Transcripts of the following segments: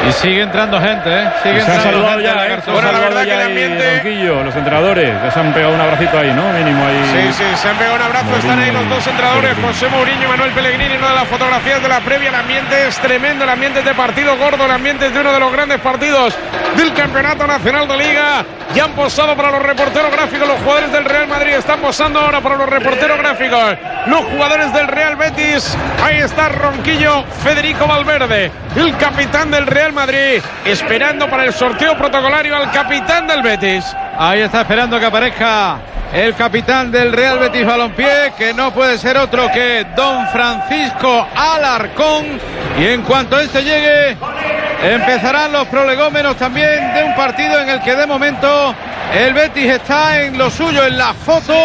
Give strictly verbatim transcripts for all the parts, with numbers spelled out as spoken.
Y sigue entrando gente, ¿eh? Sigue se entrando han gente. Ya, ¿eh? Bueno, la verdad que el ambiente... Ronquillo, los entrenadores, ya se han pegado un abracito ahí, ¿no? Mínimo ahí. Sí, sí, se han pegado un abrazo. Mourinho, están ahí los dos entrenadores, José Mourinho y Manuel Pellegrini. Una de las fotografías de la previa. El ambiente es tremendo, el ambiente es de partido gordo, el ambiente es de uno de los grandes partidos del Campeonato Nacional de Liga. Ya han posado para los reporteros gráficos los jugadores del Real Madrid. Están posando ahora para los reporteros gráficos los jugadores del Real Betis. Ahí está Ronquillo, Federico Valverde, el capitán del Real Madrid, esperando para el sorteo protocolario al capitán del Betis. Ahí está esperando que aparezca el capitán del Real Betis Balompié, que no puede ser otro que don Francisco Alarcón. Y en cuanto este llegue, empezarán los prolegómenos también de un partido en el que de momento el Betis está en lo suyo, en la foto,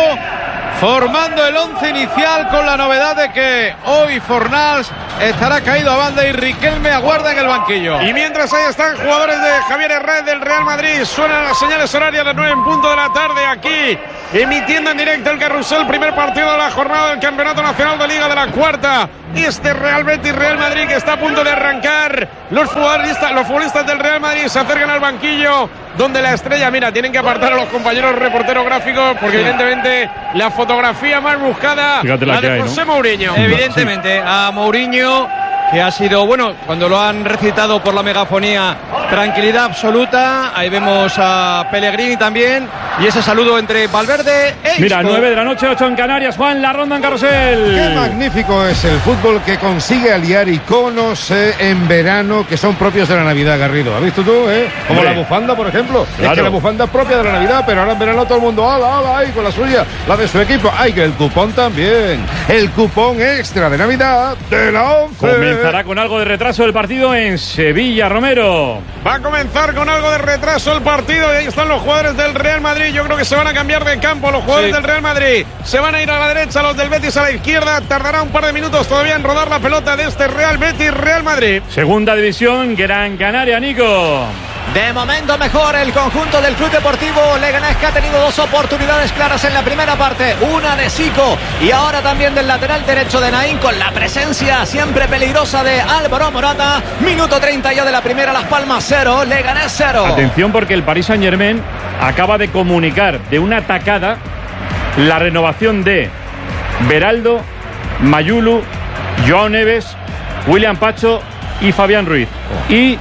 formando el once inicial, con la novedad de que hoy Fornals estará caído a banda y Riquelme aguarda en el banquillo. Y mientras ahí están jugadores de Javier Herrera del Real Madrid, suenan las señales horarias a las nueve en punto de la tarde aquí, emitiendo en directo el carrusel, primer partido de la jornada del Campeonato Nacional de Liga de la cuarta. Este Real Betis Real Madrid que está a punto de arrancar. Los futbolistas, los futbolistas del Real Madrid se acercan al banquillo, donde la estrella, mira, tienen que apartar a los compañeros reporteros gráficos, porque evidentemente la fotografía más buscada, fíjate la, la de hay, José ¿no? Mourinho. Evidentemente, a Mourinho, que ha sido, bueno, cuando lo han recitado por la megafonía, tranquilidad absoluta. Ahí vemos a Pellegrini también, y ese saludo entre Valverde e Isco. Mira, nueve de la noche, ocho en Canarias. Juan, la ronda en carrusel. Qué magnífico es el fútbol que consigue aliar iconos eh, en verano que son propios de la Navidad, Garrido. ¿Has visto tú, eh? Como Hombre. la bufanda, por ejemplo. Claro. Es que la bufanda es propia de la Navidad, pero ahora en verano todo el mundo, ala, ala, ahí con la suya, la de su equipo. Ay, que el cupón también. El cupón extra de Navidad de la once. Comenzará con algo de retraso el partido en Sevilla, Romero. Va a comenzar con algo de retraso el partido, y ahí están los jugadores del Real Madrid. Yo creo que se van a cambiar de campo los jugadores sí. del Real Madrid. Se van a ir a la derecha, los del Betis a la izquierda. Tardará un par de minutos todavía en rodar la pelota de este Real Betis Real Madrid. Segunda división, Gran Canaria, Nico. De momento mejor el conjunto del Club Deportivo Leganés, que ha tenido dos oportunidades claras en la primera parte, una de Zico y ahora también del lateral derecho de Naín, con la presencia siempre peligrosa de Álvaro Morata. Minuto treinta ya de la primera, Las Palmas cero, Leganés cero. Atención, porque el Paris Saint-Germain acaba de comunicar de una tacada la renovación de Beraldo, Mayulu, Joao Neves, William Pacho y Fabián Ruiz. Y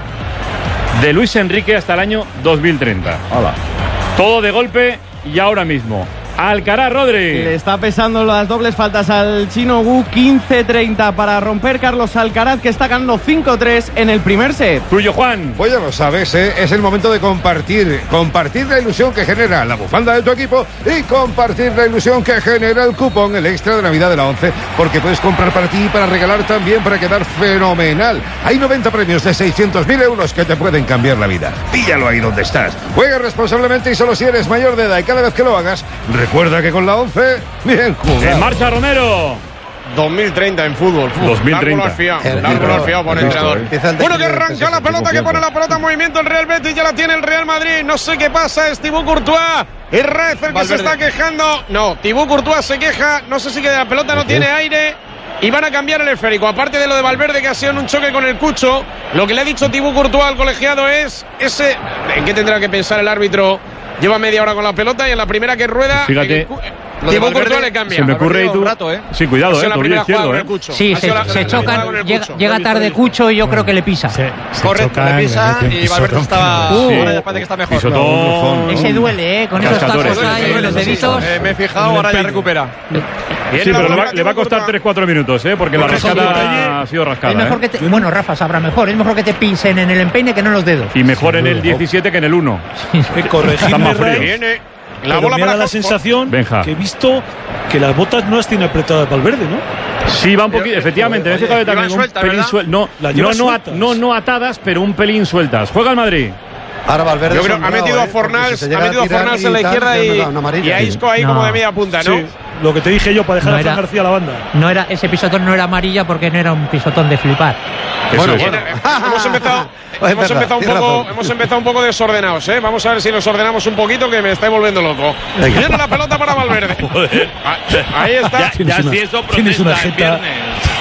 de Luis Enrique hasta el año dos mil treinta. Hola. Todo de golpe y ahora mismo. Alcaraz, Rodri. Le está pesando las dobles faltas al chino Gu. quince treinta para romper Carlos Alcaraz, que está ganando cinco tres en el primer set. Tuyo, Juan. Pues ya lo sabes, ¿eh? Es el momento de compartir. Compartir la ilusión que genera la bufanda de tu equipo y compartir la ilusión que genera el cupón, el extra de Navidad de la once. Porque puedes comprar para ti y para regalar también, para quedar fenomenal. Hay noventa premios de seiscientos mil euros que te pueden cambiar la vida. Píllalo ahí donde estás. Juega responsablemente y solo si eres mayor de edad. Y cada vez que lo hagas, recuerda que con la once, bien jugado. En marcha, Romero. dos mil treinta en fútbol. dos mil treinta. Largo al fiado por el entrenador. Bueno, que arranca la pelota, que pone la pelota en movimiento el Real Betis. Ya la tiene el Real Madrid. No sé qué pasa. Es Thibaut Courtois. Es Raez el que se está quejando. No, Thibaut Courtois se queja. No sé si que la pelota no tiene aire. Y van a cambiar el esférico. Aparte de lo de Valverde, que ha sido en un choque con el Cucho, lo que le ha dicho Thibaut Courtois al colegiado es ese. ¿En qué tendrá que pensar el árbitro? Lleva media hora con la pelota y en la primera que rueda, fíjate, Thibaut Courtois le cambia. Se me ocurre y tú. Rato, ¿eh? Sí, cuidado, eh, tobillo izquierdo, eh. Sí, se, la, se la, chocan, la, llega, llega tarde Cucho y yo creo que le pisa. Se, se Correcto, chocan, le pisa y Valverde estaba. Uh, ahora ya parece que está mejor. Pisotón. Ese duele, ¿eh? Con esos Cascadores. tacos ahí en los deditos. Eh, me he fijado, ahora ya recupera. Sí, pero le va, le va a costar tres cuatro minutos, ¿eh? Porque la rascada ha sido rascada. Es mejor ¿eh? que te, bueno, Rafa sabrá mejor. Es mejor que te pinsen en el empeine que no en los dedos. Y mejor en el diecisiete que en el uno. Están más fríos. Viene la Pero bola me para da la Cos- sensación Benja. que he visto que las botas no las tiene apretadas Valverde, ¿no? Sí, va un poquito. Efectivamente, me he fijado también un sueltas, pelín ¿verdad? sueltas. No, Las no, lleva no, at- sueltas. no, no atadas, pero un pelín sueltas. Juega el Madrid. Ahora Valverde. Yo creo que ha metido a Fornals, ha metido a Fornals en la izquierda y, y a Isco ahí No. como de media punta, ¿no? Sí, lo que te dije yo para dejar No a Fran era- García a la banda. No era, ese pisotón no era amarilla porque no era un pisotón de flipar. Eso es. Bueno, hemos empezado, Es hemos verdad, empezado un tiene poco, razón. hemos empezado un poco desordenados, ¿eh? Vamos a ver si nos ordenamos un poquito, que me estáis volviendo loco. Viene la pelota para Valverde. Ah, Ahí está. Tienes una- tienes una jeta.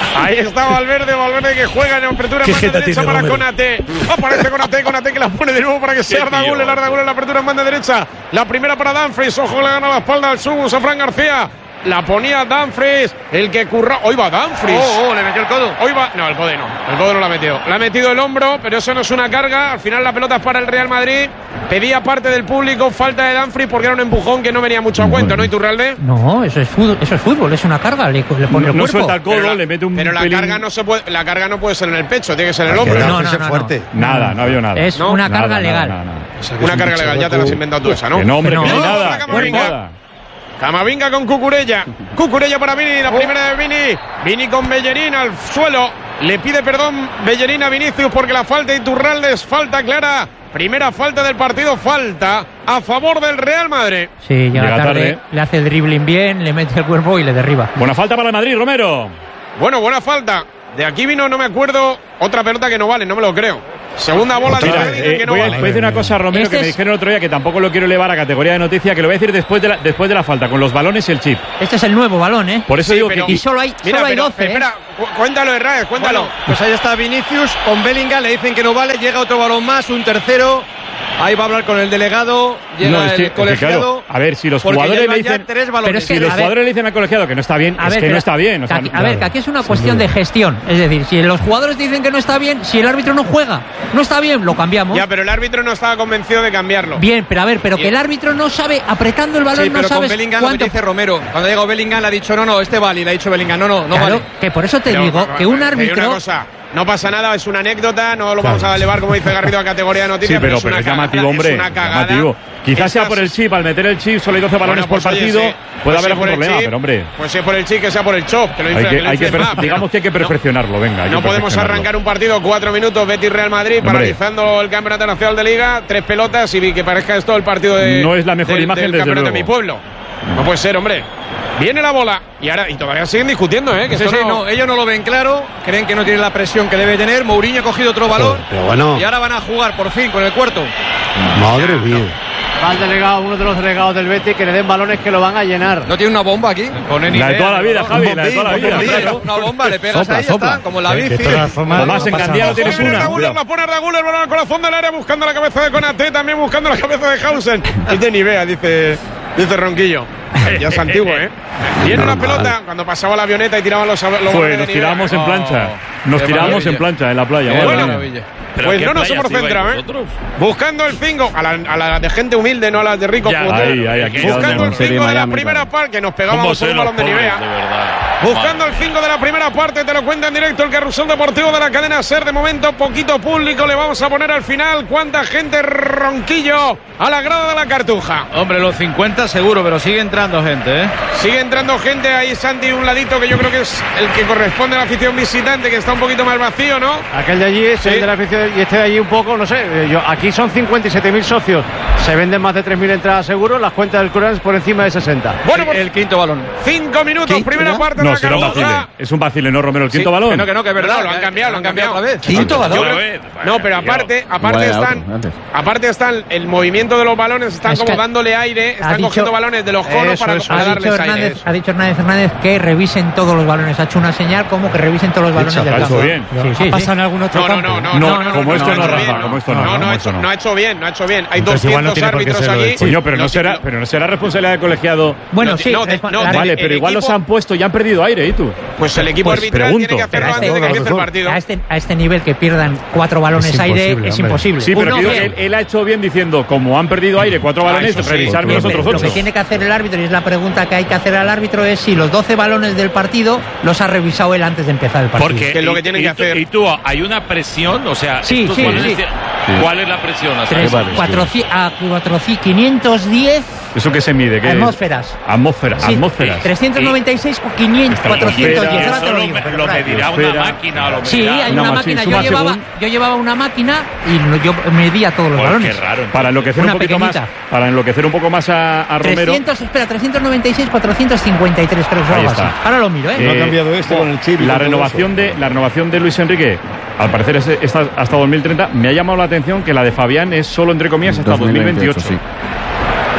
Ahí está Valverde, Valverde que juega en apertura en banda derecha para Konate. Aparece Konate, Konate que la pone de nuevo para que sea Arda Güler, Arda Güler en la apertura en banda derecha. La primera para Dumfries, ojo, le gana la espalda al Subus a Fran García. La ponía Dumfries, el que curra. Hoy va Dumfries. Oh, oh, le metió el codo. Hoy va. No, el codo no. El codo no lo ha metido. Le ha metido el hombro, pero eso no es una carga. Al final la pelota es para el Real Madrid. Pedía parte del público falta de Dumfries porque era un empujón que no venía mucho a cuento, ¿no, Iturralde? No, eso es fútbol, eso es fútbol, es una carga. Le, le pone no, el no cuerpo. suelta el codo, Pero la, le mete un Pero la pelín. carga no se puede. La carga no puede ser en el pecho, tiene que ser en el Hay que hombro. No, darse no, no, fuerte. Nada, no había nada. Es No, una Nada, carga nada, legal. nada, nada. Una carga legal, ya te la has inventado tú esa, ¿no? Que no, hombre, Que que no. ni nada. No, que Camavinga. nada. Camavinga con Cucurella. Cucurella para Vini, la primera de Vini. Vini con Bellerín al suelo. Le pide perdón Bellerín a Vinicius porque la falta de Iturralde es falta clara. Primera falta del partido, falta a favor del Real Madrid. Sí, llega, Llega tarde, tarde. le hace el dribbling bien, le mete el cuerpo y le derriba. Buena falta para el Madrid, Romero. Bueno, buena falta. De aquí vino, no me acuerdo, otra pelota que no vale, no me lo creo. Segunda bola de Mira, Madrid eh, que no voy, a, vale. voy a decir una cosa, Romero, Este que me es- dijeron el otro día que tampoco lo quiero elevar a categoría de noticia, que lo voy a decir después de la, después de la falta, con los balones y el chip. Este es el nuevo balón, ¿eh? Por eso Sí, digo pero- que... Y solo hay, Mira, solo hay pero, doce. ¿eh? espera, cu- cuéntalo, Herrera, cuéntalo. Bueno, pues ahí está Vinicius con Bellingham, le dicen que no vale, llega otro balón más, un tercero. Ahí va a hablar con el delegado, llega No, es que- el es que colegiado. claro, a ver, si los porque jugadores llevan le ya dicen- tres Pero balones. es que- Si los a ver- jugadores le dicen al colegiado que no está bien, A es ver, que pero- no está bien. O sea, que aquí- a ver, que aquí es una cuestión de gestión. Es decir, si los jugadores dicen que no está bien, si el árbitro no juega, no está bien, lo cambiamos. Ya, pero el árbitro no estaba convencido de cambiarlo. Bien, pero a ver, pero que el árbitro no sabe, apretando el balón, Sí, no pero con sabes Bellingham lo que cuánto. dice Romero. Cuando ha llegado Bellingham le ha dicho, no, no, este vale. Y le ha dicho Bellingham, no, no, no Claro, vale. que por eso te Pero, digo pero, que un pero, te digo árbitro. una cosa, no pasa nada, es una anécdota, no lo vamos a elevar, como dice Garrido, a categoría de Sí, noticias. pero, es pero una es llamativo, cagada, hombre. Es una cagada. Llamativo. Quizás sea Estas- por el chip, al meter el chip solo hay doce balones Bueno, pues, por oye, partido, sí. puede Pues haber si algún por el problema, chip, pero hombre, Pues si por el chip, que sea por el chop, que lo hay infla- que, que lo hay que inflen perfe- más, pero digamos que hay que no. perfeccionarlo, venga. hay No que podemos perfeccionarlo. arrancar un partido cuatro minutos Betis Real Madrid Hombre. paralizando el campeonato nacional de Liga, tres pelotas y que parezca esto el partido de No es la mejor del, imagen, del desde campeonato de luego. mi pueblo. No puede ser, hombre. Viene la bola y ahora y todavía siguen discutiendo, ¿eh? Que Sí, esto sí, no- no, ellos no lo ven claro, creen que no tiene la presión que debe tener. Mourinho ha cogido otro balón Pero bueno, y ahora van a jugar por fin con el cuarto. madre mía. Va el delegado, uno de los delegados del Betis, que le den balones que lo van a llenar. ¿No tiene una bomba aquí? La de toda la vida, Javi, la de toda la vida. claro. Una bomba, le pegas Sopla, ahí, ya sopla. está, como la De- de bici. todas formas, Además, en Gandía tienes Viene una. Arda Güler, la pone Arda Güler, balón al corazón del área buscando la cabeza de Konaté, también buscando la cabeza de Hausen. Es de Nivea, dice, dice Ronquillo. Ya es antiguo, ¿eh? Viene la pelota cuando pasaba la avioneta y tiraban los, los Fue, balones de nos Nivea. tirábamos en Oh, plancha. Nos qué tiramos maravilla. en plancha en la playa. Qué madre bueno. mía. Maravilla. Pues no nos hemos centrado, ¿eh? Buscando el cinco, a la, a la de gente humilde, no a las de ricos como tú. Ahí, ahí, aquí. Buscando el donde- cinco de la primera parte, que nos pegábamos con un balón de Nivea. Buscando el cinco de la primera parte, te lo cuenta en directo el carrusel deportivo de la cadena SER. De momento, poquito público le vamos a poner al final. ¿Cuánta gente, Ronquillo, a la grada de la Cartuja? Hombre, los cincuenta seguro, pero sigue entrando gente, ¿eh? Sigue entrando gente ahí, Santi, un ladito que yo creo que es el que corresponde a la afición visitante, que está un poquito más vacío, ¿no? Aquel de allí es Sí. el de la afición y este de allí un poco, no sé. eh, Yo, aquí son cincuenta y siete mil socios. Se venden más de tres mil entradas seguro. Las cuentas del Currans por encima de sesenta. Bueno, pues El quinto balón. cinco minutos, ¿Quinto primera ya? parte de No, la será un Cartuja. vacile. Es un vacile, ¿no, Romero? El quinto Sí, balón. Que no, que no, que es verdad. No, lo han cambiado, lo han cambiado. otra vez. Quinto Yo balón. creo- No, pero aparte, aparte están, aparte están el movimiento de los balones, están Es como que dándole aire, están dicho- cogiendo balones de los conos Eso, para, eso. para Ha dicho, darles aire. Hernández, ha dicho Hernández Hernández que revisen todos los balones. Ha hecho una señal como que revisen todos los balones Hecho, del ha hecho campo. bien. Sí, sí, sí. en algún otro No, no, campo? no, no, No, no, no, como no, esto no, no, ha hecho Rafa, bien, como esto no, no, como no, ha esto hecho, no. no ha hecho bien, no ha hecho bien. Hay Entonces igual no doscientos tiene por qué árbitros ser lo allí. de Coño, pero no, No, será, no. pero no será responsabilidad del colegiado. Bueno, No, sí. no, de- respo- no, la- de- Vale, el pero igual equipo- los han puesto y han perdido aire, ¿y tú? Pues el equipo Pues arbitral pregunto. tiene que hacerlo Pero antes de que a empiece el partido. A este, a este nivel que pierdan cuatro balones Es aire imposible, es hombre. imposible. Sí, pero Uno, que digo bien. que él, él ha hecho bien diciendo, como han perdido aire cuatro balones, eso sí. revisarme los otros Lo que ocho. tiene que hacer el árbitro, y es la pregunta que hay que hacer al árbitro, es si los doce balones del partido los ha revisado él antes de empezar el partido. Porque Que es lo que y- tienen y que tú- hacer. Y tú, hay una presión, o sea, Sí, estos sí, balones sí. de- ¿cuál es la presión? O sea, Tres, cuatrocientos, a cuatrocientos, quinientos diez ¿Eso qué se mide? ¿Qué? atmósferas. Atmósfera, Sí, atmósferas. trescientos noventa y seis, quinientos, cuatrocientos diez. Atmósfera. Ahora te eso lo lo, digo, me- pero lo por ahí. medirá una Atmósfera. máquina. Lo Sí, medirá. hay Una una máquina, máquina. suma Yo llevaba, según. yo llevaba una máquina y no- yo medía todos los Pues balones. qué raro. Para enloquecer Una un poquito pequeñita. más, para enloquecer un poco más a, a Romero. trescientos, espera, trescientos noventa y seis, cuatrocientos cincuenta y tres, creo que Ahí algo está. así. Ahora lo miro, ¿eh? No ha cambiado este con el chip y La con todo renovación eso. de la renovación de Luis Enrique, al parecer es esta- hasta dos mil treinta. Me ha llamado la atención que la de Fabián es solo entre comillas hasta dos mil veintiocho.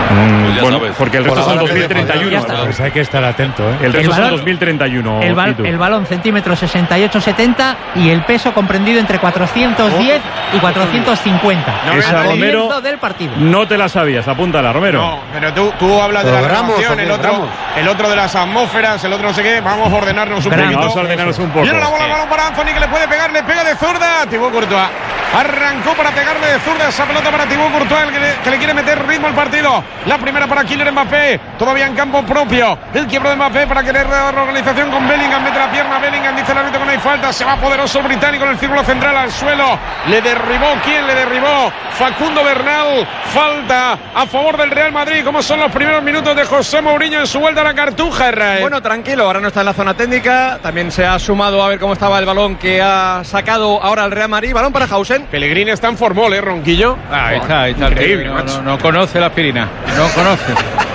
Mm, ya bueno, sabes. porque el resto Por son ahora dos mil treinta y uno. Ya está. Pues hay que estar atento, ¿eh? El resto El son balón- dos mil treinta y uno. El, bal- Itu. el balón centímetros sesenta y ocho setenta y el peso comprendido entre cuatrocientos diez y cuatrocientos cincuenta. No, Esa, Al Romero, comienzo del partido. no te la sabías, apúntala, Romero. No, pero tú, tú hablas de la Gramos, renovación, el o otro, gramos. el otro de las atmósferas, el otro no sé qué. Vamos a ordenarnos un Gramos. poquito. Vamos a ordenarnos un poco. Viene la bola, balón para Anthony que le puede pegar, le pega de zurda. Thibaut Courtois arrancó para pegarle de zurda esa pelota para Thibaut Courtois, el que le, que le quiere meter ritmo al partido. La primera para Kylian Mbappé, todavía en campo propio. El quiebro de Mbappé para querer dar la organización con Bellingham, mete la pierna Bellingham, dice el árbitro que no hay falta. Se va poderoso el británico en el círculo central al suelo. Le derribó, ¿quién le derribó? Facundo Bernal. Falta a favor del Real Madrid. ¿Cómo son los primeros minutos de José Mourinho en su vuelta a la Cartuja, Israel? Bueno, tranquilo, ahora no está en la zona técnica. También se ha sumado a ver cómo estaba el balón que ha sacado ahora el Real Madrid. Balón para Hausen. Pellegrini está en formol, ¿eh, Ronquillo? Ahí está, ahí está. el Increíble, tío, macho. no, no, no conoce la aspirina. No conoce.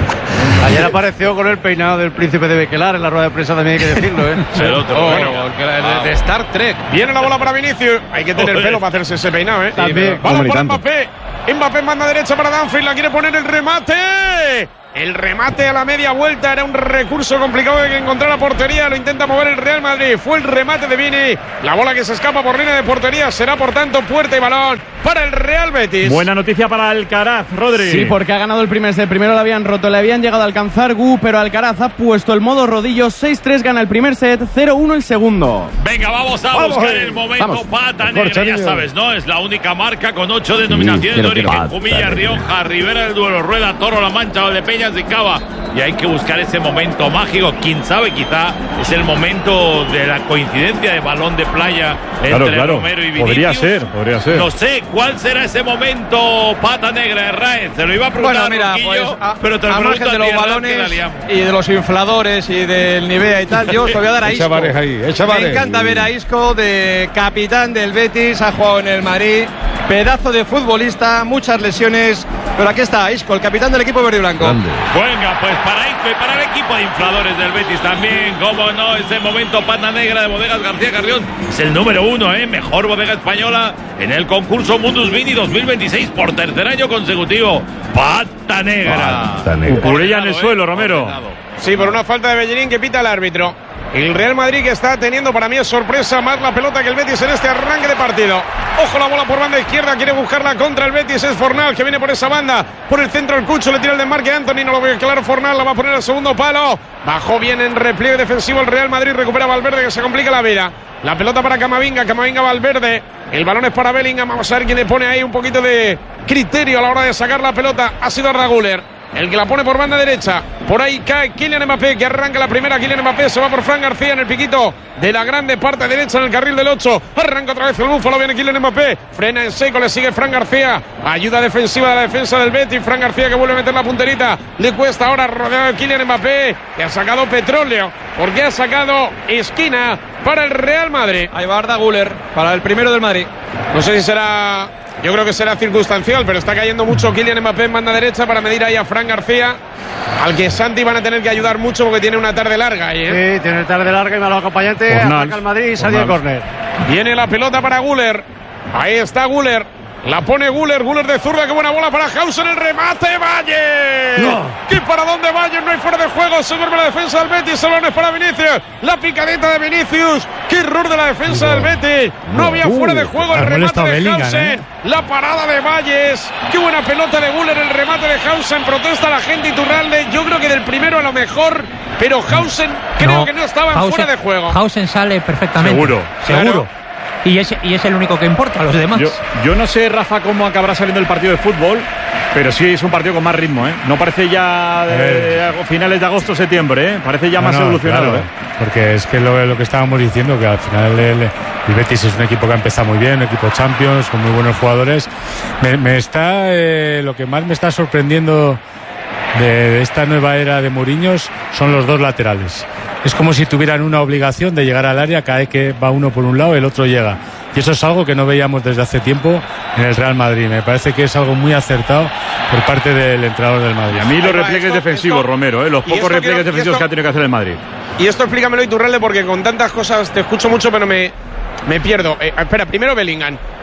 Ayer apareció con el peinado del príncipe de Bequelar en la rueda de prensa, también hay que decirlo, ¿eh? El otro, Oh, bueno. bueno, De, de Star Trek. Viene la bola para Vinicius. Hay que tener Joder. pelo para hacerse ese peinado, ¿eh? También. Balón Hombre, y para tanto. Mbappé. Mbappé manda derecha para Danfield. La quiere poner el remate. El remate a la media vuelta era un recurso complicado de que encontrar la portería. Lo intenta mover el Real Madrid. Fue el remate de Vini. La bola que se escapa por línea de portería será, por tanto, puerta y balón para el Real Betis. Buena noticia para Alcaraz, Rodri. Sí, porque ha ganado el primer set. Primero lo habían roto, le habían llegado a alcanzar Gu, pero Alcaraz ha puesto el modo rodillo. seis tres gana el primer set, cero uno el segundo. Venga, vamos a Vamos, buscar eh. el momento Vamos. pata negra, Corchanillo. ya sabes, ¿no? Es la única marca con ocho denominaciones de origen. Jumilla, Rioja, Ribera del Duero, Rueda, Toro, La Mancha, Valdepeñas y Cava. Y hay que buscar ese momento mágico. Quién sabe, quizá es el momento de la coincidencia de balón de playa entre Claro, claro. Romero y Vinicius. Podría ser, podría ser. No sé cuál será ese momento, pata negra de Raez. Se lo iba a preguntar Bueno, mira, a Ronquillo, pues a, pero te lo a pregunto margen de a ti, los Hernán, que la balones liamos. y de los infladores y del Nivea y tal, yo os lo voy a dar a Echa Isco. bares ahí, echa bares. Me encanta ver a Isco, de capitán del Betis, ha jugado en el Madrid, pedazo de futbolista, muchas lesiones, pero aquí está Isco, el capitán del equipo verde y blanco. Venga, pues para Isco y para el equipo de infladores del Betis también, cómo no, ese momento pata negra de Bodegas García Carrión. Es el número uno, ¿eh? Mejor bodega española en el concurso Mundus Vini dos mil veintiséis por tercer año consecutivo. Pata negra. Pata negra. Cucurella en el Ordenado, suelo, ¿eh? Romero. Ordenado. Sí, por una falta de Bellerín que pita el árbitro. El Real Madrid que está teniendo, para mí es sorpresa, más la pelota que el Betis en este arranque de partido. Ojo, la bola por banda izquierda, quiere buscarla contra el Betis, es Fornal que viene por esa banda, por el centro el Cucho, le tira el desmarque a Anthony, no lo ve claro Fornal, la va a poner al segundo palo. Bajó bien en repliegue defensivo el Real Madrid, recupera Valverde que se complica la vida. La pelota para Camavinga, Camavinga Valverde, el balón es para Bellingham, vamos a ver quién le pone ahí un poquito de criterio a la hora de sacar la pelota, ha sido Arda Güler. El que la pone por banda derecha. Por ahí cae Kylian Mbappé, que arranca la primera. Kylian Mbappé se va por Fran García en el piquito de la grande parte derecha en el carril del ocho. Arranca otra vez el búfalo, viene Kylian Mbappé. Frena en seco, le sigue Fran García. Ayuda defensiva de la defensa del Betis. Fran García que vuelve a meter la punterita. Le cuesta ahora rodeado de Kylian Mbappé, que ha sacado petróleo, porque ha sacado esquina para el Real Madrid. Ahí va Arda Güler para el primero del Madrid. No sé si será... Yo creo que será circunstancial, pero está cayendo mucho Kylian Mbappé en banda derecha para medir ahí a Fran García, al que Santi van a tener que ayudar mucho porque tiene una tarde larga ahí, ¿eh? Sí, tiene tarde larga y malo acompañante. Fornals. Ataca el Madrid y salía el córner. Viene la pelota para Güler. Ahí está Güler. La pone Güler, Güler de zurda, qué buena bola para Hausen, el remate, Valle. No. ¿Qué para dónde Valle? No hay fuera de juego, se duerme la defensa del Betis, el balón es para Vinicius. La picadita de Vinicius, qué error de la defensa del Betis. No había fuera de juego, el ha remate molestado de Bellingham, Hausen. ¿eh? La parada de Valles, qué buena pelota de Güler, el remate de Hausen, protesta la gente Iturralde. Yo creo que del primero a lo mejor, pero Hausen creo que no estaba en fuera de juego. Hausen sale perfectamente. Seguro. Seguro. Claro. Y es, y es el único que importa, los demás. Yo, yo no sé, Rafa, cómo acabará saliendo el partido de fútbol, pero sí es un partido con más ritmo, ¿eh? No parece ya de, de finales de agosto, septiembre, ¿eh? Parece ya No, más no, evolucionado, claro, ¿eh? Porque es que lo, lo que estábamos diciendo, que al final el, el Betis es un equipo que ha empezado muy bien, un equipo Champions, con muy buenos jugadores. Me, me está, eh, lo que más me está sorprendiendo de, de esta nueva era de Mourinho son los dos laterales. Es como si tuvieran una obligación de llegar al área, cada vez que va uno por un lado, el otro llega. Y eso es algo que no veíamos desde hace tiempo en el Real Madrid. Me parece que es algo muy acertado por parte del entrenador del Madrid. Y a mí los Ahí va, repliegues esto- defensivos, esto- Romero, ¿eh? Los y pocos esto repliegues quiero- y defensivos esto- que ha tenido que hacer el Madrid. Y esto explícamelo, Iturralde, porque con tantas cosas te escucho mucho, pero me, me pierdo. Eh, espera, primero Bellingham.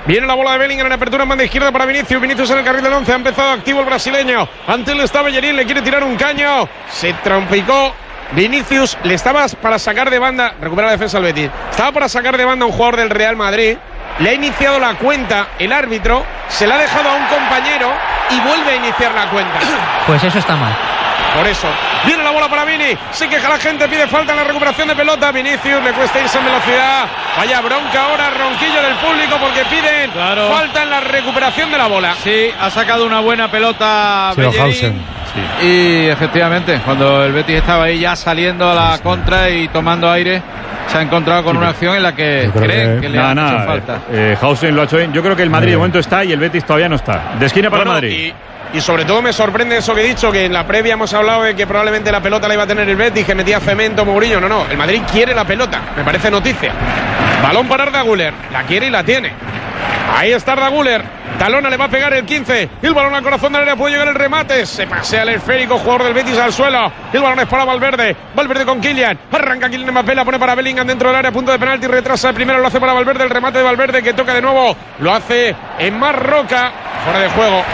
Viene la bola de Bellingham en apertura en banda izquierda para Vinicius. Vinicius en el carril del once. Ha empezado activo el brasileño. Ante él está Bellerín. Le quiere tirar un caño. Se trompicó Vinicius. Le estaba para sacar de banda. Recupera la defensa al Betis. Estaba para sacar de banda a un jugador del Real Madrid. Le ha iniciado la cuenta el árbitro. Se la ha dejado a un compañero y vuelve a iniciar la cuenta. Pues eso está mal. Por eso, viene la bola para Vini, se queja la gente, pide falta en la recuperación de pelota. Vinicius le cuesta irse en velocidad. Vaya bronca ahora, ronquillo del público porque piden claro. falta en la recuperación de la bola. Sí, ha sacado una buena pelota Bellerín. Sí. Y efectivamente, cuando el Betis estaba ahí ya saliendo a la contra y tomando aire, se ha encontrado con sí, una acción en la que cree que, que le ha hecho falta. Eh, Hausen lo ha hecho bien. Yo creo que el Madrid de momento está y el Betis todavía no está. De esquina para bueno, el Madrid. Y... Y sobre todo me sorprende eso que he dicho, que en la previa hemos hablado de que probablemente la pelota la iba a tener el Betis, que metía cemento, Mourinho. No, no, el Madrid quiere la pelota, me parece noticia. Balón para Arda Güler, la quiere y la tiene. Ahí está Arda Güler, Talona le va a pegar el quince, el balón al corazón del área, puede llegar el remate, se pasea el esférico, jugador del Betis al suelo, el balón es para Valverde, Valverde con Kylian, arranca Kylian Mbappé, la pone para Bellingham dentro del área, punto de penalti, retrasa el primero, lo hace para Valverde, el remate de Valverde que toca de nuevo, lo hace en Marroca, fuera de juego,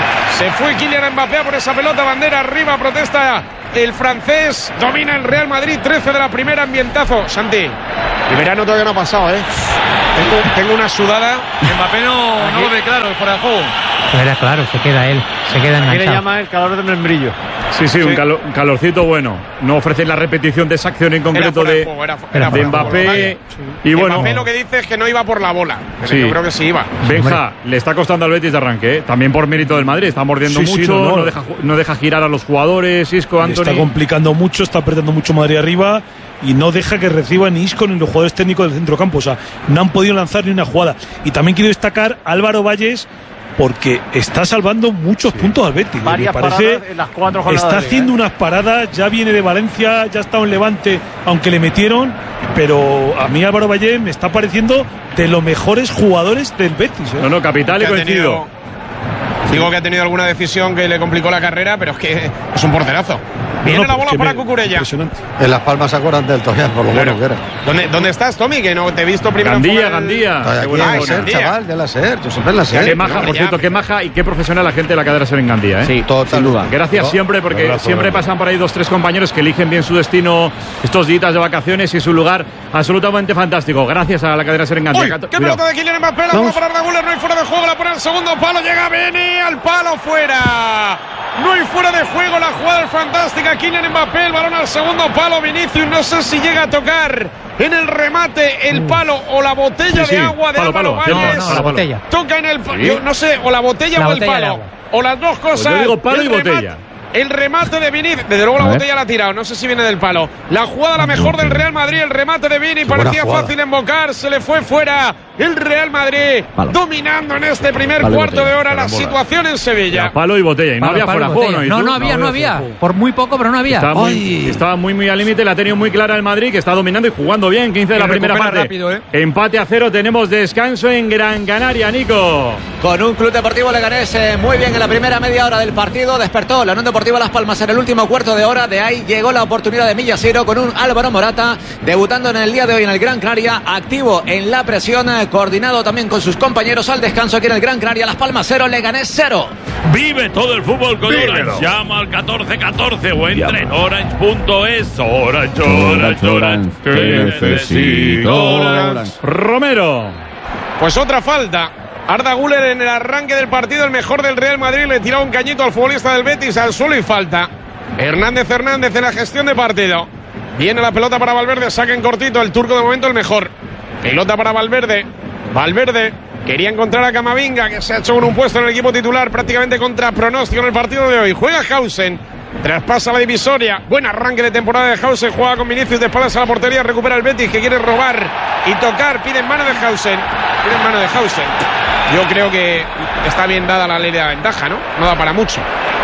se fue Kylian Mbappé por esa pelota, bandera arriba, protesta el francés, domina el Real Madrid, trece de la primera, ambientazo, Santi. El verano todavía no ha pasado, ¿eh? Tengo, tengo una sudada. Mbappé no, no lo ve claro, fuera de juego. Era claro, se queda él, se queda enganchado. Aquí le llama el calor del membrillo. Sí, sí, sí. Un, calor, un calorcito bueno. No ofrece la repetición de esa acción en concreto de, juego, era, era de Mbappé. Juego, y bueno, Mbappé lo que dice es que no iba por la bola. Pero sí. Yo creo que sí iba. Benja, le está costando al Betis de arranque, ¿eh? También por mérito del Madrid. Está mordiendo sí, mucho, sí, no, no. No, deja, no deja girar a los jugadores. Isco, Anthony. Está complicando mucho, está apretando mucho Madrid arriba. Y no deja que reciba ni Isco ni los jugadores técnicos del centrocampo. O sea, no han podido lanzar ni una jugada. Y también quiero destacar a Álvaro Valles, porque está salvando muchos sí. puntos al Betis. Varias me parece, paradas en las cuatro jornadas. Está haciendo ¿eh? unas paradas, ya viene de Valencia, ya ha estado en Levante, aunque le metieron. Pero a mí Álvaro Valles me está pareciendo de los mejores jugadores del Betis. ¿eh? No, no, capital y coincido. Digo que ha tenido alguna decisión que le complicó la carrera, pero es que es un porterazo. Viene no, no, la bola para Cucurella. En Las Palmas se acuerdan del Toñán, por lo bueno, bueno que era. ¿Dónde, ¿Dónde estás, Tommy? Que no te he visto primero. Gandía, Gandía. Aquí en la SER, chaval, de la SER. Yo siempre en la SER. Qué maja, por cierto, qué maja y qué profesional la gente de la cadena SER en Gandía, ¿eh? Sí, total, sin duda. Gracias no, siempre, porque abrazo, siempre abrazo. pasan por ahí dos, tres compañeros que eligen bien su destino estos días de vacaciones y su lugar absolutamente fantástico. Gracias a la cadena SER en Gandía. Uy, qué pelota de Kylian Mbappé, la bola para Arda Güler, no hay fuera de juego, la pone al segundo palo, llega Beni, al palo fuera. No hay fuera de juego, la jugada es fantástica. Kylian Mbappé, el balón al segundo palo. Vinicius, no sé si llega a tocar en el remate el palo o la botella sí, sí. de agua de palo, Álvaro palo, Valles. No, no, la botella. Toca en el palo, ¿sí? no sé, o la botella la o botella el palo. O las dos cosas. Pues yo digo palo y remate, botella. El remate de Vini, desde luego la botella la ha tirado, no sé si viene del palo. La jugada la mejor del Real Madrid, el remate de Vini, parecía fácil embocar, se le fue fuera el Real Madrid, palo. Dominando en este primer palo cuarto de hora la situación en Sevilla. Ya, palo y botella, y no palo, había fuera juego, ¿no? No, no había, no había, por muy poco, pero no había. Estaba muy, estaba muy, muy al límite, la ha tenido muy clara el Madrid, que está dominando y jugando bien, quince de la primera parte. Rápido, ¿eh? Empate a cero, tenemos descanso en Gran Canaria, Nico. Con un Club Deportivo Leganés eh, muy bien en la primera media hora del partido, despertó la Unión Deportiva Las Palmas en el último cuarto de hora, de ahí llegó la oportunidad de Millasero con un Álvaro Morata debutando en el día de hoy en el Gran Canaria, activo en la presión, eh, coordinado también con sus compañeros al descanso aquí en el Gran Canaria. Las Palmas cero, Leganés cero. Vive todo el fútbol con Vívelo. Orange. Llama al catorce catorce o entra en orange punto es. Orange, Orange, Orange, que necesito Orange. Romero. Pues otra falta. Arda Güler en el arranque del partido, el mejor del Real Madrid, le tiró un cañito al futbolista del Betis al suelo y falta. Hernández Hernández en la gestión de partido. Viene la pelota para Valverde, saca en cortito, el turco de momento el mejor. Pelota para Valverde. Valverde quería encontrar a Camavinga, que se ha hecho con un puesto en el equipo titular prácticamente contra pronóstico en el partido de hoy. Juega Hausen, traspasa la divisoria. Buen arranque de temporada de Hausen, juega con Vinicius de espaldas a la portería, recupera el Betis que quiere robar y tocar, pide en mano de Hausen. Pide en mano de Hausen. Yo creo que está bien dada la ley de la ventaja, ¿no? No da para mucho.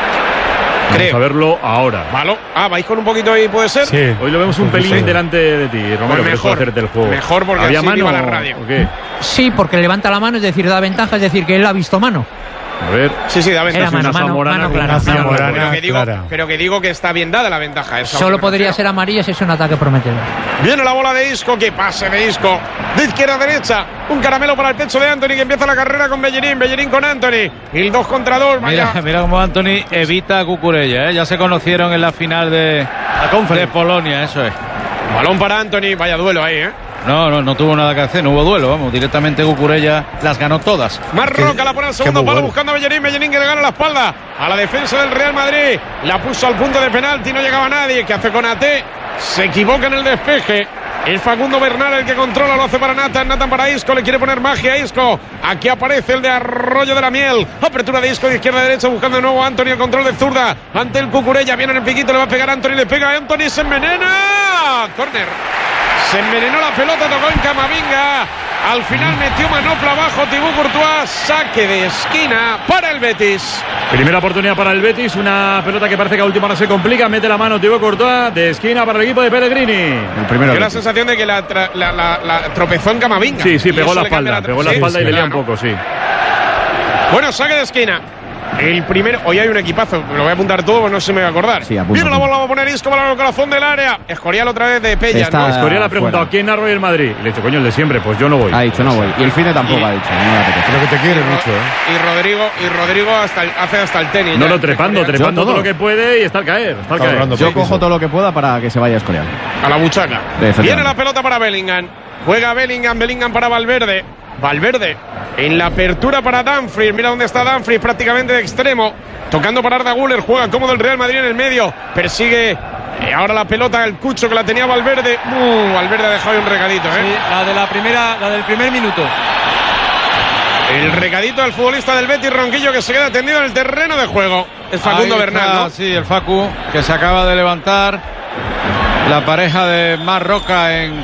Creo. Vamos a verlo ahora. Malo. Ah, vais con un poquito ahí, ¿puede ser? Sí. Hoy lo vemos un pelín sí. delante de ti, Romero, pues mejor, hacerte el juego. Mejor porque ¿había así mano iba la radio. ¿o qué? Sí, porque levanta la mano, es decir, da ventaja, es decir, que él ha visto mano. A ver. Sí, sí, da ventaja. Era mano, Una mano, zamorana mano con clara. una zamorana. Pero que, digo, clara. pero que digo que está bien dada la ventaja. Esa Solo me podría refiero. ser amarilla si es un ataque prometedor. Viene la bola de Isco, que pase de Isco. De izquierda a derecha. Un caramelo para el pecho de Anthony, que empieza la carrera con Bellerín. Bellerín con Anthony. El dos contra dos. Mira, mira cómo Anthony evita a Cucurella, ¿eh? Ya se conocieron en la final de, de Polonia, eso es. Balón para Anthony. Vaya duelo ahí, ¿eh? No, no, no tuvo nada que hacer, no hubo duelo, vamos, directamente Cucurella las ganó todas. Marroca la pone al segundo muy palo bueno. buscando a Bellerín. Bellerín que le gana la espalda a la defensa del Real Madrid. La puso al punto de penalti, no llegaba nadie. ¿Qué hace con A T? Se equivoca en el despeje. Es Facundo Bernal el que controla, lo hace para Nathan. Nathan para Isco, le quiere poner magia a Isco. Aquí aparece el de Arroyo de la Miel. Apertura de Isco de izquierda a derecha, buscando de nuevo a Anthony, el control de zurda. Ante el Cucurella, viene en el piquito, le va a pegar a Anthony, le pega a Anthony, se envenena. Corner. Se envenenó la pelota, tocó en Camavinga. Al final metió manopla abajo Thibaut Courtois. Saque de esquina para el Betis. Primera oportunidad para el Betis, una pelota que parece que a última hora se complica, mete la mano Thibaut Courtois, de esquina para el equipo de Pellegrini. El primero. Dio la sensación de que la, tra- la, la, la tropezó en Camavinga. Sí, sí, Y pegó eso la le cambia espalda, tra- pegó la sí, espalda sí, y le lía claro. un poco, sí. Bueno, saque de esquina. El primero, hoy hay un equipazo, lo voy a apuntar todo, pues no se me va a acordar. Sí, apunta, Viene la apunta. bola, va a poner Isco para el corazón del área. Escorial otra vez de Pella, Está- ¿no? Escorial le ha preguntado fuera. quién narra hoy el Madrid. Le he dicho, coño, el de siempre, pues yo no voy. Ha dicho, no voy. Y el Fine tampoco Y- ha dicho. No me apetece. Creo que te quiere mucho, ¿eh? Y Rodrigo, y Rodrigo hasta el- hace hasta el tenis. No, ya. no, trepando, Escorial. trepando Yo todo todo. lo que puede y está al caer. Está al Está caer. ahorrando Yo piso. cojo todo lo que pueda para que se vaya a Escorial. A la buchaca. Efectivamente. Viene la pelota para Bellingham. Juega Bellingham, Bellingham para Valverde. Valverde en la apertura para Dumfries. Mira dónde está Dumfries, prácticamente de extremo. Tocando para Arda Güler. Juega cómodo el Real Madrid en el medio. Persigue eh, ahora la pelota el Cucho que la tenía Valverde. Uh, Valverde ha dejado ahí un recadito, ¿eh? la de la primera, la del primer minuto. El recadito del futbolista del Betis, Ronquillo, que se queda tendido en el terreno de juego. Es Facundo Ahí Bernal, está, ¿no? Sí, el Facu, que se acaba de levantar. La pareja de Marroca en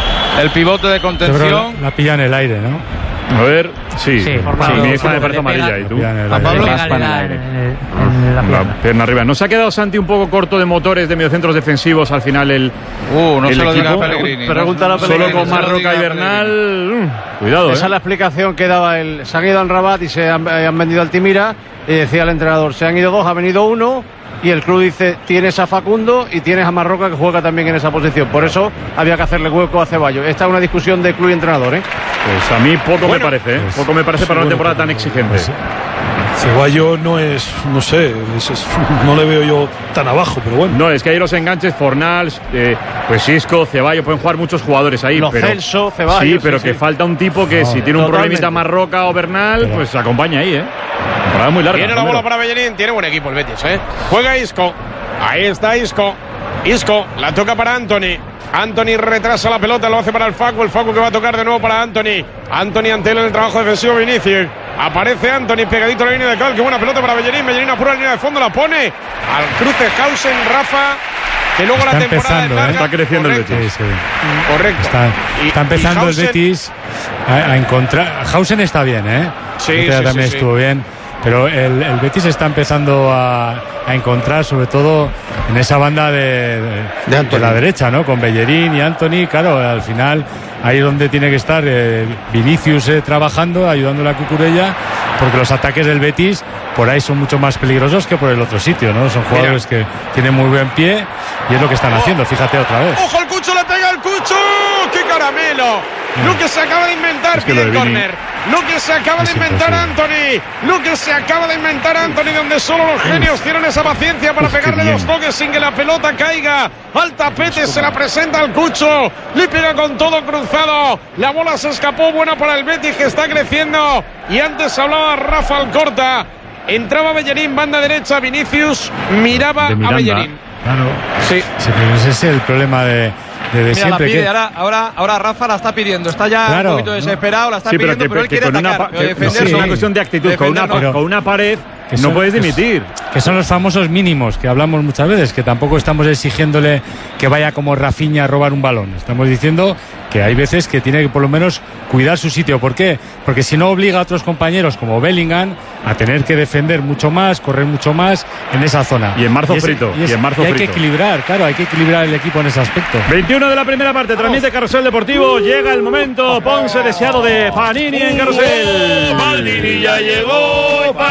el pivote de Yo creo contención. que la, la pilla en el aire, ¿no? A ver, sí. Sí, sí, formado. a mí esta me Le parece pega- amarilla. ¿Y La tú? pilla en el A aire. Pablo Pega Gaspa en el en aire. el- en la La pierna. pierna arriba. ¿No se ha quedado Santi un poco corto de motores de mediocentros defensivos al final el, Uh, no el se lo diga a equipo? Pellegrini. Pregúntale a No se lo Pellegrini. Solo con diga a Marroca y Pellegrini. Bernal. mm, Cuidado, Esa es ¿eh? la explicación que daba el. Se han ido al Rabat y se han, eh, han vendido al Timira. Y decía el entrenador: se han ido dos, ha venido uno. Y el club dice: tienes a Facundo y tienes a Marroca, que juega también en esa posición. Por eso había que hacerle hueco a Ceballos. Esta es una discusión de club y entrenador, ¿eh? Pues a mí poco me parece, ¿eh? pues, Poco me parece sí, para una bueno, temporada tan pues, exigente. pues, Ceballos no es, no sé, es- es- no le veo yo tan abajo, pero bueno. No, es que hay los enganches, Fornals, eh, pues Isco, Ceballos, pueden jugar muchos jugadores ahí. Lo pero, Celso, Ceballos, Sí, pero sí, que sí. falta un tipo que No, si tiene un totalmente. problemita Marroca o Bernal, Pero- pues acompaña ahí, ¿eh? Temporada muy larga. Viene la primero. bola para Bellerín. Tiene buen equipo el Betis, ¿eh? Juega Isco. Ahí está Isco. Isco la toca para Anthony. Anthony retrasa la pelota, lo hace para el Facu. El Facu que va a tocar de nuevo para Anthony. Anthony ante él en el trabajo defensivo Vinicius. Aparece Anthony pegadito a la línea de cal. Qué buena pelota para Bellerín. Bellerín apura la línea de fondo, la pone al cruce Hausen, Rafa. Que luego Está la temporada empezando, es larga. ¿eh? Está creciendo el Correcto. Betis. Sí, sí. Correcto. Está, Y- está y empezando el Hausen- Betis a, a encontrar. Hausen está bien, ¿eh? Sí, El otro día sí, también sí, sí. estuvo bien. Pero el, el Betis está empezando a, a encontrar, sobre todo en esa banda de, de, De Anthony. de la derecha, ¿no? Con Bellerín y Anthony. Claro, al final ahí es donde tiene que estar eh, Vinicius eh, trabajando, ayudándole a Cucurella, porque los ataques del Betis por ahí son mucho más peligrosos que por el otro sitio, ¿no? Son jugadores que tienen muy buen pie y es lo que están haciendo. Fíjate otra vez. ¡Ojo, el Cucho le pega al Cucho! ¡Qué caramelo! Lo que se acaba de inventar Es que pide lo el de Vini- córner. Lo que se acaba de Es inventar imposible. Anthony. Lo que se acaba de inventar Anthony, donde solo los genios tienen esa paciencia para Uf, qué pegarle bien. dos toques sin que la pelota caiga. Al tapete se la presenta al Cucho. Le pega con todo cruzado. La bola se escapó, buena para el Betis que está creciendo. Y antes hablaba Rafa Alcorta. Entraba Bellerín, banda derecha. Vinicius miraba De a Miranda. Bellerín. Claro. Sí. Sí, pero ese es el problema de, de, de Mira, siempre. la pide, que- ahora, ahora, ahora Rafa la está pidiendo. Está ya Claro, un poquito ¿no? desesperado, la está Sí, pero pidiendo, que, pero, él que quiere con una, atacar, pa- pero que- defender es no. una cuestión de actitud. Con una, Defender no. con una pared que no son- puedes que- dimitir. Que son los famosos mínimos que hablamos muchas veces, que tampoco estamos exigiéndole que vaya como Rafinha a robar un balón. Estamos diciendo que hay veces que tiene que por lo menos cuidar su sitio. ¿Por qué? Porque si no obliga a otros compañeros como Bellingham a tener que defender mucho más, correr mucho más en esa zona. Y en marzo es- frito, es- y en marzo hay que frito. equilibrar, claro, hay que equilibrar el equipo en ese aspecto. veintiuno de la primera parte, transmite Carrusel Deportivo. Llega el momento, Ponce deseado de Panini en Carrusel. Panini ya llegó, Panini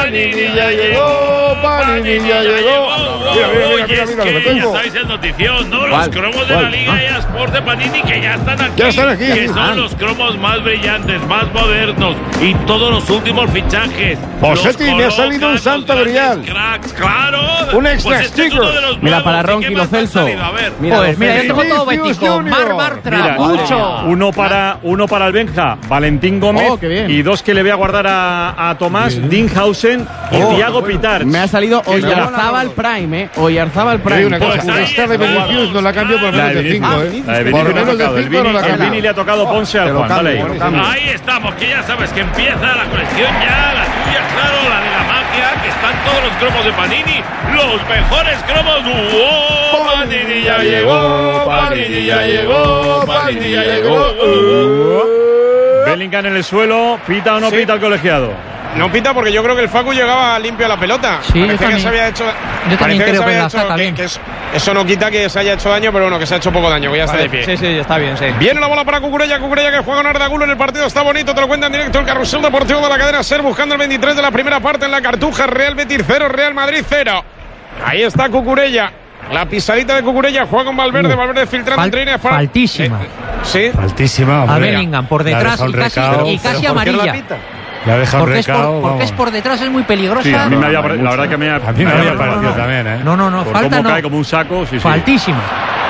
Panini ya llegó, Panini ya llegó. Mira, mira, mira, mira, mira, lo que tengo. Ya sabéis el notición, ¿no? Los cromos de la Liga eSports de Panini que ya están aquí. Ya están aquí. Que son los cromos más brillantes, más modernos y todos los últimos fichajes. Posetti, me ha salido un santo grial. Cracks, claro. Un extra pues este sticker. Mira, para Ronqui Lo Celso. A ver. Mira, pues mira, yo tengo todo bético. Mar Bartra, mucho. Uno para, uno para el Benja, Valentín Gómez. Oh, qué bien. Y dos que le voy a guardar a, a Tomás, Dinhausen y Oh, Thiago Pitar. Me ha salido Oyarzábal Prime, ¿eh? Oyarzábal Prime. Una cosa, esta de Vinicius no la cambio por menos de cinco, ¿eh? La de Por Vinicius menos no ha de tocado. El cinco no la Vini, el cambio. Vini le ha tocado Ponce al Juan. Dale ahí. Ahí estamos, que ya sabes que empieza la colección ya, la tuya, claro, la de la magia, que están todos los cromos de Panini, los mejores cromos. ¡Oh! Panini ya llegó, Panini ya llegó, Panini ya llegó. Bellingham en el suelo, ¿pita o no Sí. pita el colegiado? No pita porque yo creo que el Facu llegaba limpio a la pelota. Sí, yo Parecía que también. se había hecho. Yo parecía también que creo se que había la hecho- saca que- bien. que eso, eso no quita que se haya hecho daño, pero bueno, que se ha hecho poco daño, que ya está de pie. Sí, sí, está bien, sí. Viene la bola para Cucurella, Cucurella que juega con Ardagulo en el partido, está bonito, te lo cuenta en directo el carrusel deportivo de la cadena SER, buscando el veintitrés de la primera parte en la Cartuja, Real Betis cero, Real Madrid cero. Ahí está Cucurella, la pisadita de Cucurella, juega con Valverde, Valverde filtrando Fal- entre líneas para... faltísima. Eh, sí. Altísima, A hombre. Bellingham por Le ha detrás dejado y un casi, recao. y casi ¿Pero por qué no la amarilla. pita? Le ha dejado un Porque es, por, recao. porque es vamos. por detrás, es muy peligrosa. Sí, a mí me había, pare- la verdad que me, ha- A mí me había parecido también, ¿eh? No, no, no, Por falta cómo no. cae como un saco, sí, sí. Faltísima.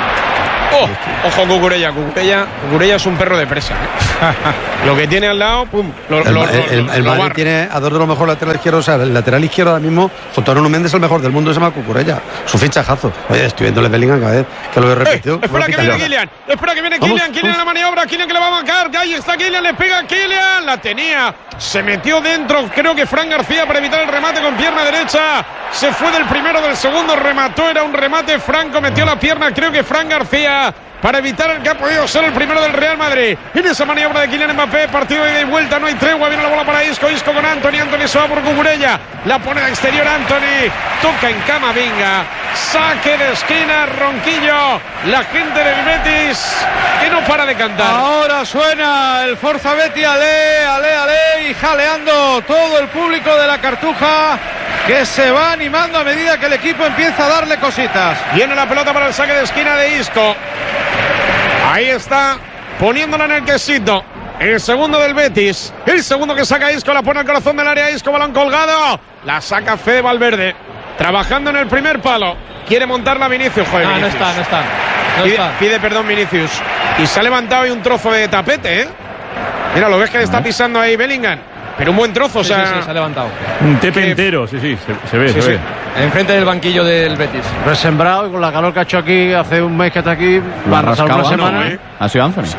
Oh, ojo Cucurella, Cucurella, Cucurella es un perro de presa. ¿eh? Lo que tiene al lado, pum, lo, El, lo- el- lo- el- lo el Madrid barre. tiene a dos de los mejores laterales izquierdos. O sea, el lateral izquierdo ahora mismo, junto a Nuno Méndez, el mejor del mundo, se llama Cucurella. Su fichajazo. Oye, estoy viéndole Bellingham cada vez que lo veo Eh, repetido. espera que viene Kylian, espera que viene Vamos, Kylian, Kylian en la maniobra, Kylian que le va a marcar, ahí está Kylian, le pega Kylian, la tenía, se metió dentro, creo que Fran García para evitar el remate con pierna derecha, se fue del primero, del segundo, remató, era un remate, Franco metió la pierna, creo que Fran García para evitar el que ha podido ser el primero del Real Madrid. En esa maniobra de Kylian Mbappé, partido de ida y vuelta, no hay tregua, viene la bola para Isco, Isco con Anthony, Anthony se va por Cucurella, la pone de exterior Anthony, toca en Camavinga, saque de esquina, Ronquillo, la gente del Betis que no para de cantar. Ahora suena el Forza Betis, ale, ale, ale, y jaleando todo el público de la Cartuja que se va animando a medida que el equipo empieza a darle cositas. Viene la pelota para el saque de esquina de Isco. Ahí está, poniéndola en el quesito. El segundo del Betis. El segundo que saca Isco, la pone al corazón del área. Isco, balón colgado. La saca Fede Valverde. Trabajando en el primer palo. Quiere montarla Vinicius. Joder, Ah, no Vinicius. está, no está. No Pide, está. pide perdón Vinicius. Y se ha levantado ahí un trozo de tapete, ¿eh? Mira, lo ves que le está pisando ahí Bellingham. Pero un buen trozo, o Sí, sea. sí, sí, se ha levantado. Un tepe que- entero, sí, sí, se, se ve, Sí, se sí. ve. Enfrente del banquillo del Betis. Resembrado y con la calor que ha hecho aquí hace un mes que está aquí, va a arrasar una rascado, semana. ¿no, eh? Ha sido Anthony.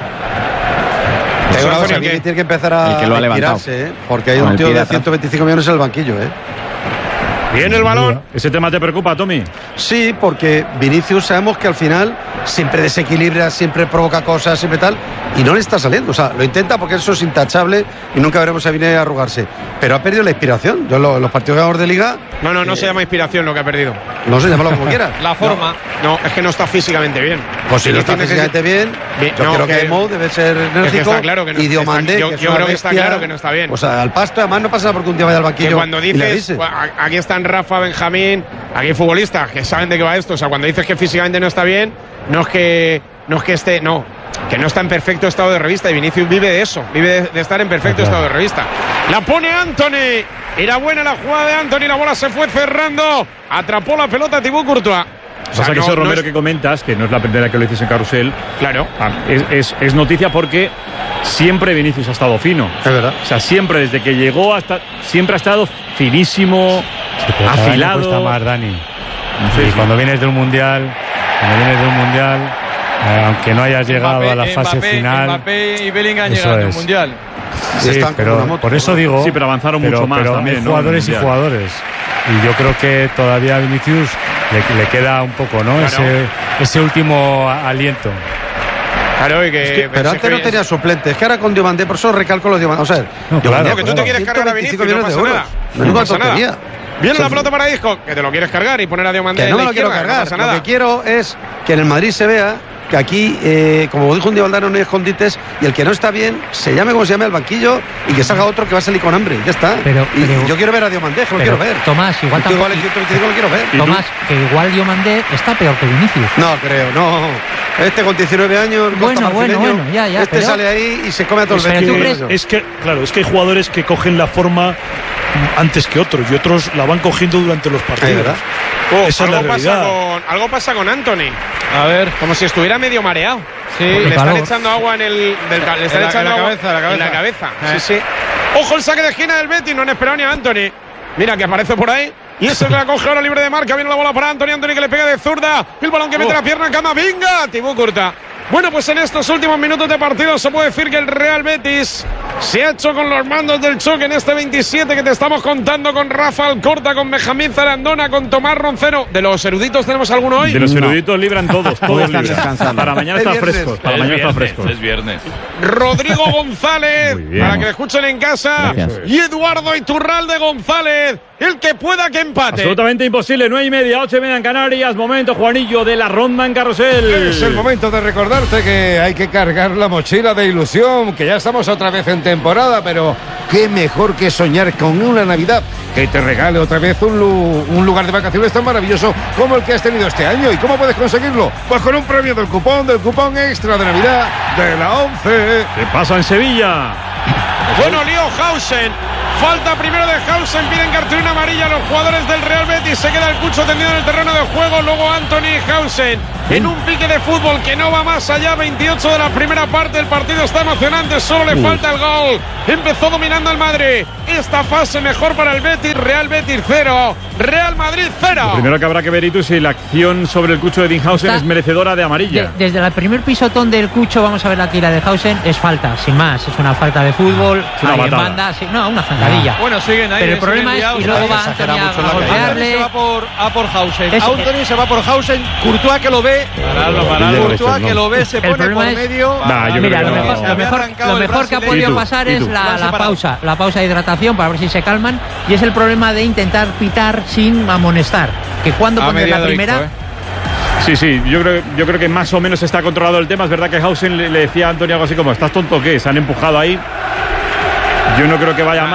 Te digo una cosa, Anthony, Vini ¿qué? tiene que empezar a El que lo ha levantado. retirarse, ¿eh? Porque hay Con un el tío pie de de atrás. ciento veinticinco millones en el banquillo, ¿eh? Viene el balón. ¿Ese tema te preocupa, Tommy? Sí, porque Vinicius sabemos que al final siempre desequilibra, siempre provoca cosas, siempre tal, y no le está saliendo. O sea, lo intenta porque eso es intachable y nunca veremos a Vini arrugarse. Pero ha perdido la inspiración. Yo en los, los partidos ganadores de Liga, No, no, no se llama inspiración lo que ha perdido. no sé, llámalo como quieras. La forma. No, es que no está físicamente bien. Pues si no está Tiene que- físicamente bien, Bien, yo no, creo que, que- Mo debe ser enérgico. es que está claro que no- y Diomandé, está- yo- que es yo una creo que está bestia, claro que no está bien. O sea, al pasto, además no pasa nada porque un día vaya al banquillo Que cuando y le dices, avise. "Bueno, a- aquí están Rafa, Benjamín, aquí hay futbolistas que saben de qué va esto, o sea, cuando dices que físicamente no está bien, no es que no es que esté, no, que no está en perfecto estado de revista y Vinicius vive de eso, vive de, de estar en perfecto estado de revista. La pone Anthony, era buena la jugada de Anthony, la bola se fue cerrando, atrapó la pelota Thibaut Courtois. O sea, Pasa que no- ese no Romero es- que comentas, que no es la primera que lo dices en Carrusel, Claro. ah, es, es- es noticia porque siempre Vinicius ha estado fino. Es verdad. O sea, siempre, desde que llegó hasta. Siempre ha estado finísimo, Sí, pero cada año afilado. cuesta más, Dani. Sí, y sí. cuando vienes de un mundial, cuando vienes de un mundial, eh, aunque no hayas llegado Mbappé- a la fase Mbappé- final. Mbappé y Bellingham Eso llegaron al es. mundial. Sí, están como pero una moto, por eso ¿no? digo. Sí, pero avanzaron pero- mucho más pero también, hay ¿no? jugadores en y el Mundial. jugadores. Y yo creo que todavía a Vinicius le, le queda un poco, ¿no? Claro. Ese, ese último a- aliento. Claro, y que, Es que- pero es antes que- no tenía suplente. Es que ahora con Diomandé, por eso recalco los Diomandé. O sea, No, Diomandé, claro, No, que tú te claro. quieres cargar a Vinicius, no millones pasa de euros. nada. Menuda No pasa nada. tontería. Viene O sea, la pelota para Isco, que te lo quieres cargar y poner a Diomandé Que en no la me lo quiero izquierda, cargar. no pasa Lo nada. que quiero es que en el Madrid se vea que aquí, eh, como dijo un día Valdano, no hay escondites, y el que no está bien, se llame como se llame al banquillo y que salga otro que va a salir con hambre. Ya está. Pero, y pero, yo quiero ver a Diomandé, que lo quiero ver. Tomás, igual tampoco. tampoco. Igual el ciento veinticinco lo quiero ver. Tomás, que igual Diomandé está peor que Vinicius. No, creo, no. Este con diecinueve años, bueno, bueno, bueno, ya, ya. Este pero... sale ahí y se come a todos los vecinos. Es que, claro, es que hay jugadores que cogen la forma antes que otros y otros la van cogiendo durante los partidos. ¿verdad? Oh, Esa es la algo, pasa realidad. con, algo pasa con Anthony. A ver. Como si estuviera medio mareado. Sí, le están calor. echando agua en el. Del, le están En la- echando en la agua cabeza, la cabeza. en la cabeza. Eh. Sí, sí. Ojo el saque de esquina del Betis. No han esperado ni a Anthony. Mira que aparece por ahí. Y eso que la coge ahora libre de marca. Viene la bola para Anthony. Anthony que le pega de zurda. El balón que mete Oh. la pierna en Camavinga. Tibú Curta. Bueno, pues en estos últimos minutos de partido se puede decir que el Real Betis se ha hecho con los mandos del choque en este veintisiete que te estamos contando con Rafa Alcorta, con Benjamín Zarandona, con Tomás Roncero. ¿De los eruditos tenemos alguno hoy? De los eruditos libran todos, todos están libran. descansando. Para mañana Es está viernes. fresco. Para Es mañana está viernes, fresco. es viernes. Rodrigo González, bien. para que le escuchen en casa. Gracias. Y Eduardo Iturralde González, el que pueda que empate. Absolutamente imposible, nueve y media, ocho y media en Canarias. Momento, Juanillo, de la ronda en carrusel. Es el momento de recordarte que hay que cargar la mochila de ilusión, que ya estamos otra vez en temporada, pero qué mejor que soñar con una Navidad que te regale otra vez un, lu- un lugar de vacaciones tan maravilloso como el que has tenido este año. ¿Y cómo puedes conseguirlo? Pues con un premio del cupón, del cupón extra de Navidad de la once. ¿Qué pasa en Sevilla? Bueno, lío Hausen. Falta primero de Hausen. Piden cartulina amarilla a los jugadores del Real Betis. Se queda el Cucho tendido en el terreno de juego. Luego Anthony Hausen. En un pique de fútbol que no va más allá. veintiocho de la primera parte. El partido está emocionante. Solo le Uf. falta el gol. Empezó dominando el Madrid. Esta fase mejor para el Betis. Real Betis cero. Real Madrid cero. Lo primero que habrá que ver, Itu, si la acción sobre el Cucho de Dinhausen Está- es merecedora de amarilla. De- desde el primer pisotón del Cucho, vamos a ver la tira de Hausen, es falta, sin más. Es una falta de fútbol. Es una alguien patada. manda, sí, no, una zancadilla. Bueno, siguen ahí. Pero el siguen problema es, liados y luego ahí. va Exagera Anthony a, mucho a la caída. golpearle. Anthony se va por, a por Hausen. Es- Anthony se va por Hausen. Courtois que lo ve. Pararlo, pararlo. Courtois que lo ve, se El pone por problema es- medio. Nah, yo Mira, creo lo que no. mejor, lo mejor, arrancado lo el mejor que ha brasileño. podido ¿Y tú? pasar ¿Y es tú? la, Lo han la separado. pausa, la pausa de hidratación para ver si se calman. Y es el problema de intentar pitar sin amonestar. Que cuando Ha pones la mediado primera. Isco, ¿eh? Sí, sí, yo creo, yo creo que más o menos está controlado el tema. Es verdad que Hausen le, le decía a Antonio algo así como, ¿estás tonto o qué? Se han empujado ahí. Yo no creo que vaya más.